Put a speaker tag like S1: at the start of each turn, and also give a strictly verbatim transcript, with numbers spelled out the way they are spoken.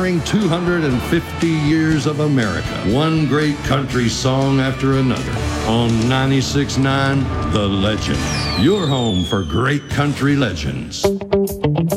S1: honoring two hundred fifty years of America. One great country song after another. On ninety-six point nine, The Legend. Your home for great country legends.